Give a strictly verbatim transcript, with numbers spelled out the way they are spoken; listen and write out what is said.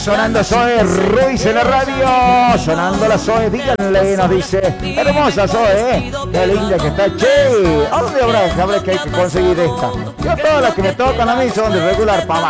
Sonando Zoe Ruiz en la radio, sonando la Zoe, díganle, nos dice, hermosa Zoe, ¿eh? Qué linda que está, che, ¿a dónde habrá, habrá que hay que conseguir esta? Yo todas las que me tocan a mí son de regular para